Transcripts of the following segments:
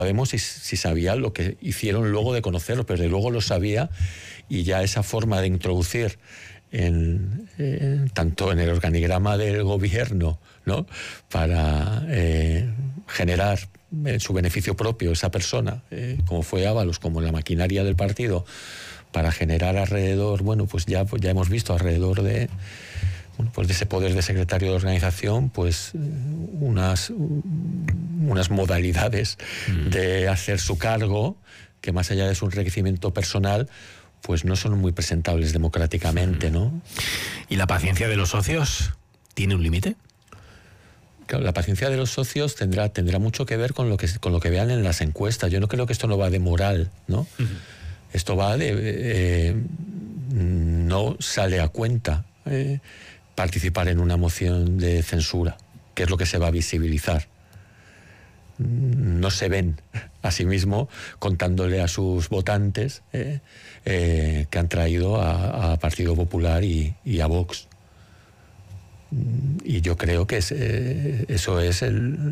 sabemos si sabía lo que hicieron luego de conocerlo, pero de luego lo sabía, y ya esa forma de introducir tanto en el organigrama del gobierno, ¿no?, para generar su beneficio propio esa persona, como fue Ábalos, como la maquinaria del partido, para generar alrededor, bueno, pues ya hemos visto alrededor de, bueno, pues de ese poder de secretario de organización, pues unas modalidades de hacer su cargo que, más allá de su enriquecimiento personal, pues no son muy presentables democráticamente, ¿no? ¿Y la paciencia de los socios tiene un límite? Claro, la paciencia de los socios tendrá mucho que ver con lo que vean en las encuestas. Yo no creo que esto no va de moral, ¿no? Esto va de no sale a cuenta participar en una moción de censura, que es lo que se va a visibilizar. No se ven a sí mismo contándole a sus votantes que han traído a Partido Popular y a Vox. Y yo creo que eso es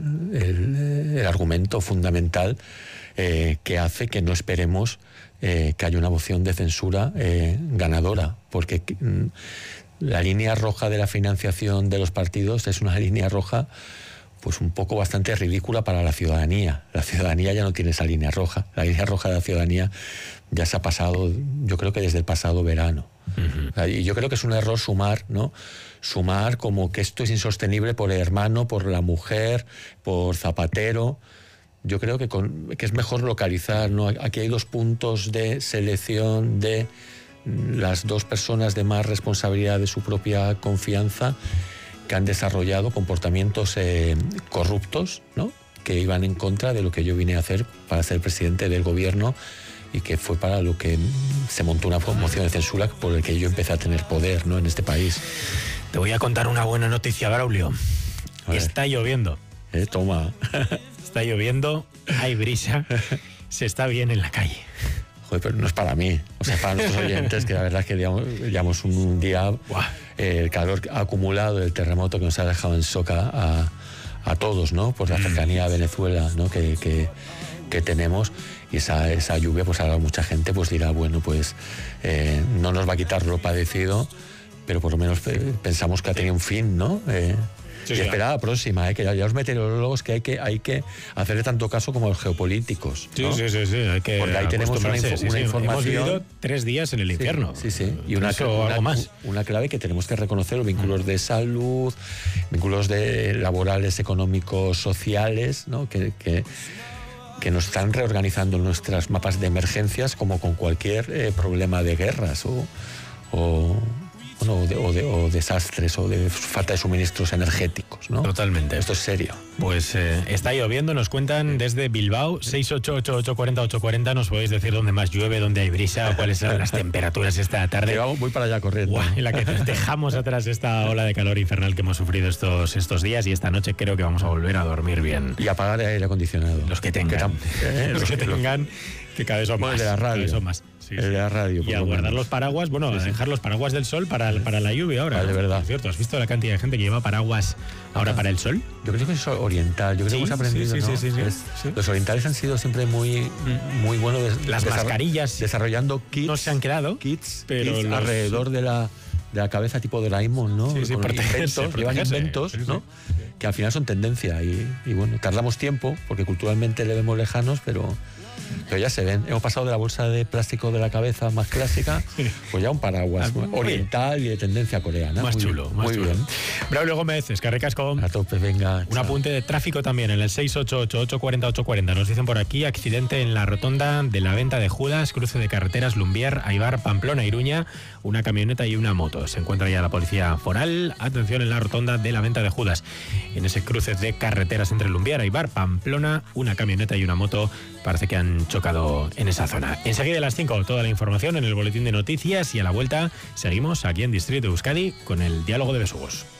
el argumento fundamental que hace que no esperemos que haya una moción de censura ganadora, porque la línea roja de la financiación de los partidos es una línea roja pues un poco bastante ridícula para la ciudadanía. La ciudadanía ya no tiene esa línea roja. La línea roja de la ciudadanía ya se ha pasado, yo creo que desde el pasado verano. Y yo creo que es un error sumar, ¿no? Sumar como que esto es insostenible por el hermano, por la mujer, por Zapatero. Yo creo que es mejor localizar, ¿no? Aquí hay 2 puntos de selección de las 2 personas de más responsabilidad de su propia confianza, que han desarrollado comportamientos corruptos, ¿no?, que iban en contra de lo que yo vine a hacer para ser presidente del gobierno, y que fue para lo que se montó una moción de censura por el que yo empecé a tener poder, ¿no?, en este país. Te voy a contar una buena noticia, Braulio. Está lloviendo. Toma. Está lloviendo, hay brisa, se está bien en la calle. Joder, pero no es para mí, o sea, para nuestros oyentes, que la verdad es que llevamos un día, el calor acumulado, el terremoto que nos ha dejado en shock a todos, ¿no?, por la cercanía a Venezuela, ¿no?, que tenemos, y esa lluvia, pues ahora mucha gente pues dirá, bueno, pues no nos va a quitar lo padecido, pero por lo menos pensamos que ha tenido un fin, ¿no? Sí, y espera la próxima, que ya los meteorólogos, que hay que hacerle tanto caso como a los geopolíticos, ¿no? Sí, hay que, porque ahí tenemos una información. Hemos vivido 3 días en el infierno. Sí. Y algo más. Una clave que tenemos que reconocer: los vínculos de salud, vínculos laborales, económicos, sociales, ¿no?, que nos están reorganizando nuestras mapas de emergencias, como con cualquier problema de guerras o desastres, o de falta de suministros energéticos, ¿no? Totalmente. Esto es serio. Pues está lloviendo, nos cuentan desde Bilbao, 688-840-840, nos podéis decir dónde más llueve, dónde hay brisa, cuáles son las temperaturas esta tarde. Voy para allá corriendo. En la que dejamos atrás esta ola de calor infernal que hemos sufrido estos días, y esta noche creo que vamos a volver a dormir bien. Y apagar el aire acondicionado. Los que tengan. Que cada vez son más. De la radio. El de la radio. Y a guardar los paraguas, a dejar los paraguas del sol para la lluvia ahora. De verdad. Cierto, ¿has visto la cantidad de gente que lleva paraguas ahora para el sol? Yo creo que es oriental. Yo creo que hemos aprendido, ¿no? Sí. Los orientales han sido siempre muy buenos. Las mascarillas. Desarrollando kits. No se han quedado. Kits alrededor de la cabeza, tipo Doraemon, ¿no? Llevan inventos, ¿no? Que al final son tendencia. Y bueno, tardamos tiempo, porque culturalmente le vemos lejanos, pero ya se ven. Hemos pasado de la bolsa de plástico de la cabeza más clásica, pues ya un paraguas oriental y de tendencia coreana. Más chulo. Bien. Braulio Gómez, eskerrik asko. A tope, venga. Un apunte de tráfico también en el 688-840-840. Nos dicen por aquí: accidente en la rotonda de la Venta de Judas, cruce de carreteras Lumbier, Aibar, Pamplona, Iruña, una camioneta y una moto. Se encuentra ya la policía foral. Atención en la rotonda de la Venta de Judas. En ese cruce de carreteras entre Lumbier, Aibar, Pamplona, una camioneta y una moto parece que han chocado en esa zona. Enseguida a las 5, toda la información en el boletín de noticias, y a la vuelta seguimos aquí en Distrito Euskadi con el diálogo de Besugos.